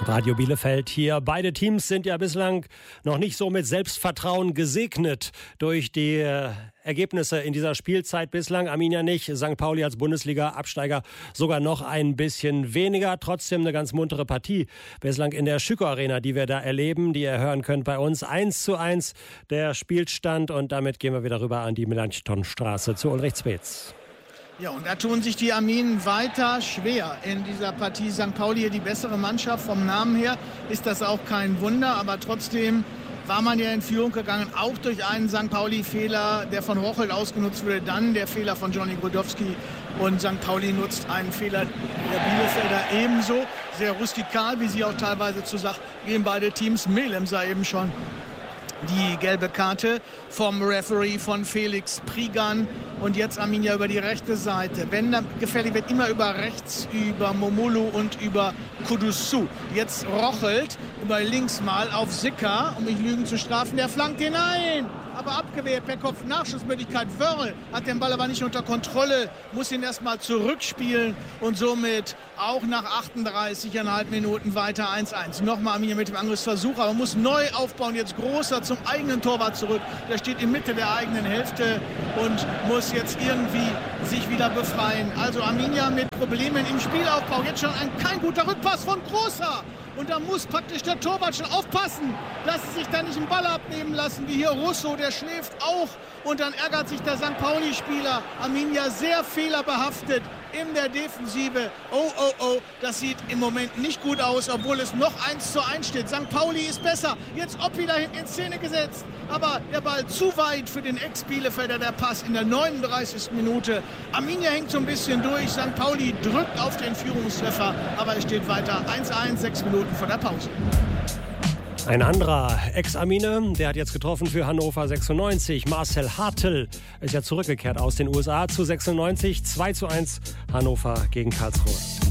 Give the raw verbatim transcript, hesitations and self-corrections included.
Radio Bielefeld hier. Beide Teams sind ja bislang noch nicht so mit Selbstvertrauen gesegnet durch die äh, Ergebnisse in dieser Spielzeit bislang. Arminia nicht, Sankt Pauli als Bundesliga-Absteiger sogar noch ein bisschen weniger. Trotzdem eine ganz muntere Partie bislang in der Schüko Arena, die wir da erleben, die ihr hören könnt bei uns. eins zu eins der Spielstand und damit gehen wir wieder rüber an die Melanchthonstraße zu Ulrich Zbeetz. Ja, und da tun sich die Arminen weiter schwer in dieser Partie. Sankt Pauli hier die bessere Mannschaft. Vom Namen her ist das auch kein Wunder, aber trotzdem war man ja in Führung gegangen, auch durch einen Sankt Pauli-Fehler, der von Rochelt ausgenutzt wurde. Dann der Fehler von Johnny Grodowski und Sankt Pauli nutzt einen Fehler der Bielefelder ebenso. Sehr rustikal, wie sie auch teilweise zu Sache gehen, beide Teams. Melem sah eben schon die gelbe Karte vom Referee von Felix Prigan und jetzt Arminia über die rechte Seite. Wenn gefährlich wird, immer über rechts, über Momolu und über Kudusu. Jetzt Rochelt über links mal auf Sicker, um mich Lügen zu strafen. Der flankt hinein, aber abgewehrt per Kopf. Nachschussmöglichkeit. Wörl hat den Ball aber nicht unter Kontrolle, muss ihn erstmal zurückspielen und somit auch nach achtunddreißig Komma fünf Minuten weiter eins eins. Nochmal Arminia mit dem Angriffsversuch, aber muss neu aufbauen. Jetzt Großer zum eigenen Torwart zurück. Der steht in Mitte der eigenen Hälfte und muss jetzt irgendwie sich wieder befreien. Also Arminia mit Problemen im Spielaufbau. Jetzt schon ein kein guter Rückpass von Großer. Und da muss praktisch der Torwart schon aufpassen, dass sie sich da nicht einen Ball abnehmen lassen, wie hier Russo, der schläft auch. Und dann ärgert sich der Sankt Pauli-Spieler. Arminia sehr fehlerbehaftet in der Defensive. Oh, oh, oh, das sieht im Moment nicht gut aus, obwohl es noch eins zu eins steht. Sankt Pauli ist besser. Jetzt Oppi da hinten in Szene gesetzt. Aber der Ball zu weit für den Ex-Bielefelder, der Pass in der neununddreißigsten Minute. Arminia hängt so ein bisschen durch. Sankt Pauli drückt auf den Führungstreffer. Aber es steht weiter eins eins, sechs Minuten vor der Pause. Ein anderer Ex-Armine, der hat jetzt getroffen für Hannover sechsundneunzig. Marcel Hartl ist ja zurückgekehrt aus den U S A zu sechsundneunzig. zwei zu eins Hannover gegen Karlsruhe.